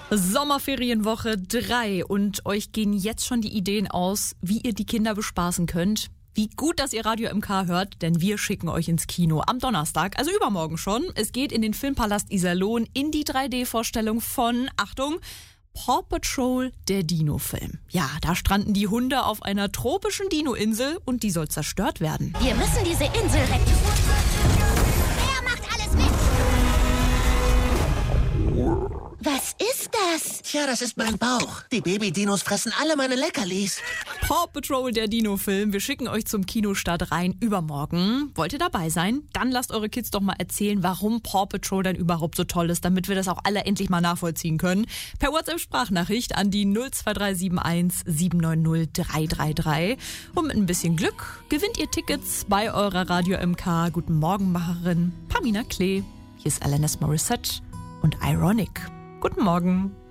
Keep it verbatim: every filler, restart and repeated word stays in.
Sommerferienwoche drei und euch gehen jetzt schon die Ideen aus, wie ihr die Kinder bespaßen könnt. Wie gut, dass ihr Radio M K hört, denn wir schicken euch ins Kino am Donnerstag, also übermorgen schon. Es geht in den Filmpalast Iserlohn in die drei D-Vorstellung von, Achtung, Paw Patrol, der Dino-Film. Ja, da stranden die Hunde auf einer tropischen Dino-Insel und die soll zerstört werden. Wir müssen diese Insel retten. Wer macht alles mit? Was ist das? Tja, das ist mein Bauch. Die Baby-Dinos fressen alle meine Leckerlis. Paw Patrol, der Dino-Film. Wir schicken euch zum Kinostart rein übermorgen. Wollt ihr dabei sein? Dann lasst eure Kids doch mal erzählen, warum Paw Patrol denn überhaupt so toll ist, damit wir das auch alle endlich mal nachvollziehen können. Per WhatsApp-Sprachnachricht an die null zwei drei sieben eins sieben neun null drei drei drei. Und mit ein bisschen Glück gewinnt ihr Tickets bei eurer Radio M K Guten Morgen-Macherin Pamina Klee. Hier ist Alanis Morissette und Ironic. Guten Morgen.